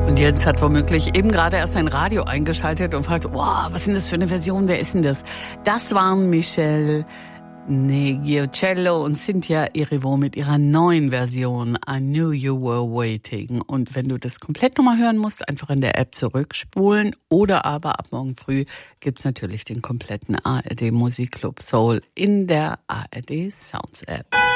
Und Jens hat womöglich eben gerade erst sein Radio eingeschaltet und fragt, wow, was ist denn das für eine Version, wer ist denn das? Das waren Michelle Negiocello und Cynthia Erivo mit ihrer neuen Version I Knew You Were Waiting. Und wenn du das komplett nochmal hören musst, einfach in der App zurückspulen oder aber ab morgen früh gibt's natürlich den kompletten ARD Musikclub Soul in der ARD Sounds App.